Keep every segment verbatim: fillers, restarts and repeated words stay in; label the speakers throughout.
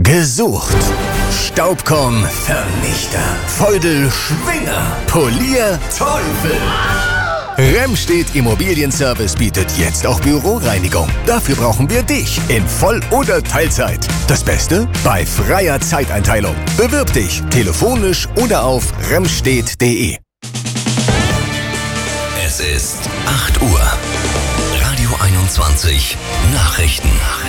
Speaker 1: Gesucht. Staubkorn-Vernichter. Feudel-Schwinger. Polier-Teufel. Remstedt Immobilienservice bietet jetzt auch Büroreinigung. Dafür brauchen wir dich in Voll- oder Teilzeit. Das Beste? Bei freier Zeiteinteilung. Bewirb dich telefonisch oder auf remstedt punkt de.
Speaker 2: Es ist acht Uhr. Radio einundzwanzig Nachrichten.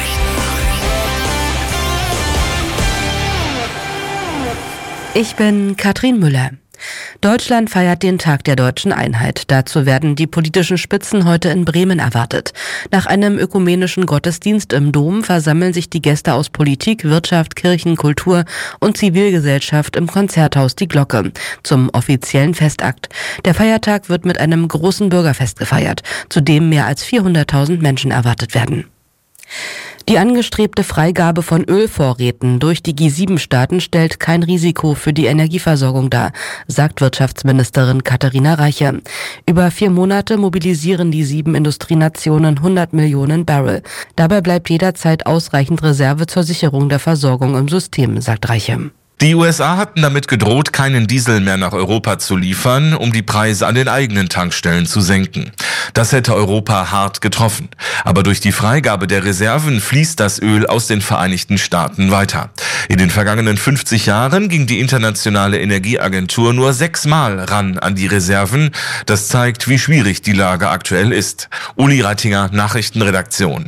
Speaker 3: Ich bin Katrin Müller. Deutschland feiert den Tag der deutschen Einheit. Dazu werden die politischen Spitzen heute in Bremen erwartet. Nach einem ökumenischen Gottesdienst im Dom versammeln sich die Gäste aus Politik, Wirtschaft, Kirchen, Kultur und Zivilgesellschaft im Konzerthaus Die Glocke zum offiziellen Festakt. Der Feiertag wird mit einem großen Bürgerfest gefeiert, zu dem mehr als vierhunderttausend Menschen erwartet werden. Die angestrebte Freigabe von Ölvorräten durch die G sieben Staaten stellt kein Risiko für die Energieversorgung dar, sagt Wirtschaftsministerin Katharina Reiche. Über vier Monate mobilisieren die sieben Industrienationen hundert Millionen Barrel. Dabei bleibt jederzeit ausreichend Reserve zur Sicherung der Versorgung im System, sagt Reiche.
Speaker 4: Die U S A hatten damit gedroht, keinen Diesel mehr nach Europa zu liefern, um die Preise an den eigenen Tankstellen zu senken. Das hätte Europa hart getroffen. Aber durch die Freigabe der Reserven fließt das Öl aus den Vereinigten Staaten weiter. In den vergangenen fünfzig Jahren ging die Internationale Energieagentur nur sechsmal ran an die Reserven. Das zeigt, wie schwierig die Lage aktuell ist. Uli Reitinger, Nachrichtenredaktion.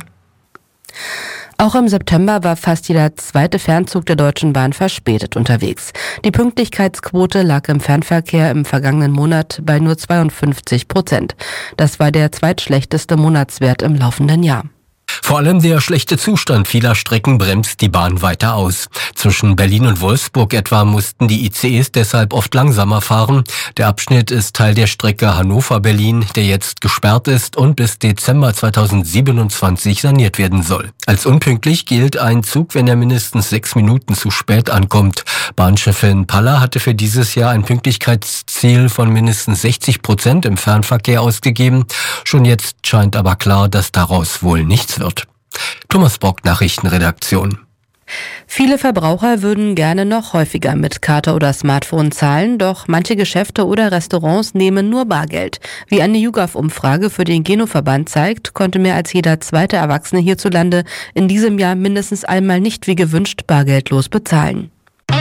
Speaker 3: Auch im September war fast jeder zweite Fernzug der Deutschen Bahn verspätet unterwegs. Die Pünktlichkeitsquote lag im Fernverkehr im vergangenen Monat bei nur zweiundfünfzig Prozent. Das war der zweitschlechteste Monatswert im laufenden Jahr.
Speaker 5: Vor allem der schlechte Zustand vieler Strecken bremst die Bahn weiter aus. Zwischen Berlin und Wolfsburg etwa mussten die I C Es deshalb oft langsamer fahren. Der Abschnitt ist Teil der Strecke Hannover-Berlin, der jetzt gesperrt ist und bis Dezember zweitausendsiebenundzwanzig saniert werden soll. Als unpünktlich gilt ein Zug, wenn er mindestens sechs Minuten zu spät ankommt. Bahnchefin Paller hatte für dieses Jahr ein Pünktlichkeitsziel von mindestens sechzig Prozent im Fernverkehr ausgegeben. Schon jetzt scheint aber klar, dass daraus wohl nichts wird. Thomas Bock, Nachrichtenredaktion.
Speaker 3: Viele Verbraucher würden gerne noch häufiger mit Karte oder Smartphone zahlen, doch manche Geschäfte oder Restaurants nehmen nur Bargeld. Wie eine YouGov-Umfrage für den Geno-Verband zeigt, konnte mehr als jeder zweite Erwachsene hierzulande in diesem Jahr mindestens einmal nicht wie gewünscht bargeldlos bezahlen.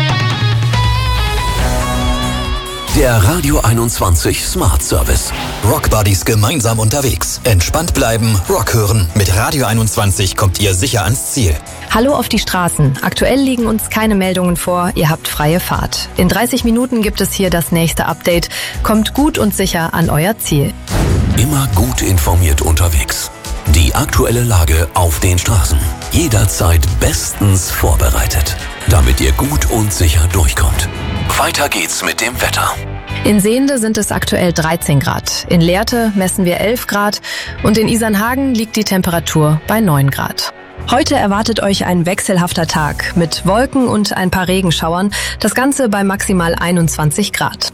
Speaker 2: Der Radio einundzwanzig Smart Service.
Speaker 6: Rock Buddies gemeinsam unterwegs. Entspannt bleiben, Rock hören. Mit Radio einundzwanzig kommt ihr sicher ans Ziel.
Speaker 7: Hallo auf die Straßen. Aktuell liegen uns keine Meldungen vor. Ihr habt freie Fahrt. In dreißig Minuten gibt es hier das nächste Update. Kommt gut und sicher an euer Ziel.
Speaker 2: Immer gut informiert unterwegs. Die aktuelle Lage auf den Straßen. Jederzeit bestens vorbereitet, damit ihr gut und sicher durchkommt. Weiter geht's mit dem Wetter.
Speaker 7: In Sehnde sind es aktuell dreizehn Grad. In Lehrte messen wir elf Grad und in Isernhagen liegt die Temperatur bei neun Grad. Heute erwartet euch ein wechselhafter Tag mit Wolken und ein paar Regenschauern. Das Ganze bei maximal einundzwanzig Grad.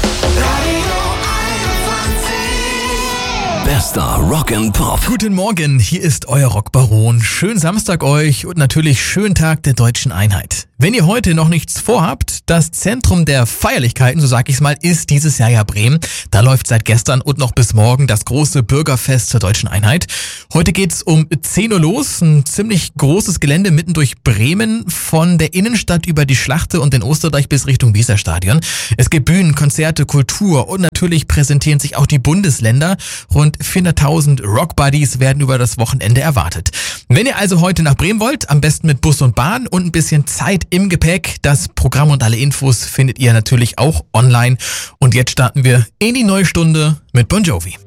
Speaker 2: Bester Rock and Pop.
Speaker 8: Guten Morgen, hier ist euer Rockbaron. Schönen Samstag euch und natürlich schönen Tag der deutschen Einheit. Wenn ihr heute noch nichts vorhabt, das Zentrum der Feierlichkeiten, so sag ich's mal, ist dieses Jahr ja Bremen. Da läuft seit gestern und noch bis morgen das große Bürgerfest zur deutschen Einheit. Heute geht's um zehn Uhr los, ein ziemlich großes Gelände mitten durch Bremen, von der Innenstadt über die Schlachte und den Osterdeich bis Richtung Weserstadion. Es gibt Bühnen, Konzerte, Kultur und natürlich präsentieren sich auch die Bundesländer. Rund vierhunderttausend Rock Buddies werden über das Wochenende erwartet. Wenn ihr also heute nach Bremen wollt, am besten mit Bus und Bahn und ein bisschen Zeit im Gepäck. Das Programm und alle Infos findet ihr natürlich auch online. Und jetzt starten wir in die neue Stunde mit Bon Jovi.